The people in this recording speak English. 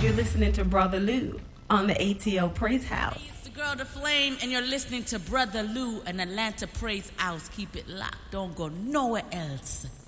You're listening to Brother Lou on the ATO Praise House. It's the girl, The Flame, and you're listening to Brother Lou and Atlanta Praise House. Keep it locked. Don't go nowhere else.